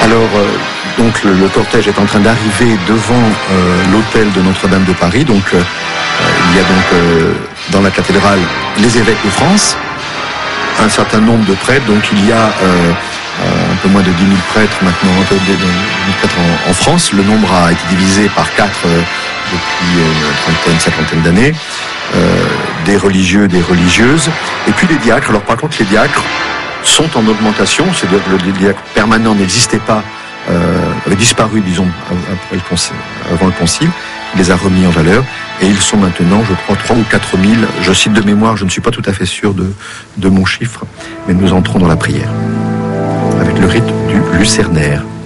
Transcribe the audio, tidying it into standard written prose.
Alors, donc le cortège est en train d'arriver devant l'hôtel de Notre-Dame de Paris. Donc, il y a donc dans la cathédrale les évêques de France, un certain nombre de prêtres. Donc, il y a un peu moins de 10 000 prêtres maintenant, un peu de 10 000 prêtres en France. Le nombre a été divisé par 4 depuis une trentaine, cinquantaine d'années. Des religieux, des religieuses. Et puis les diacres. Alors, par contre, les diacres sont en augmentation, c'est-à-dire que le diacre permanent n'existait pas, avait disparu, disons, avant le concile. Il les a remis en valeur, et ils sont maintenant, je crois, 3 ou 4 000, je cite de mémoire, je ne suis pas tout à fait sûr de mon chiffre, mais nous entrons dans la prière, avec le rite du lucernaire.